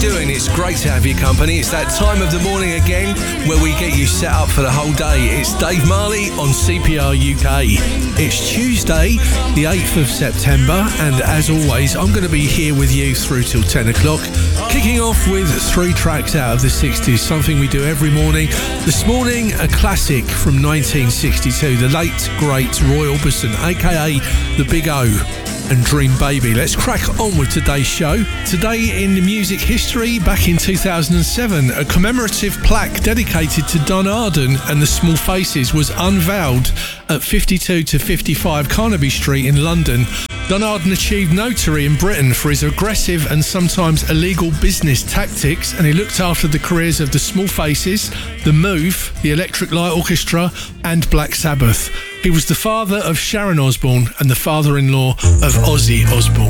doing? It's great to have your company. It's that time of the morning again where we get you set up for the whole day. It's Dave Marley on CPR UK. It's Tuesday, the 8th of September, and as always, I'm going to be here with you through till 10 o'clock, kicking off with 3 tracks out of the 60s, something we do every morning. This morning, a classic from 1962, the late, great Roy Orbison, aka The Big O, and Dream Baby. Let's crack on with today's show. Today in the music history, back in 2007, a commemorative plaque dedicated to Don Arden and the Small Faces was unveiled at 52 to 55 Carnaby Street in London. Don Arden achieved notoriety in Britain for his aggressive and sometimes illegal business tactics, and he looked after the careers of the Small Faces, The Move, the Electric Light Orchestra and Black Sabbath. He was the father of Sharon Osbourne and the father-in-law of Ozzy Osbourne.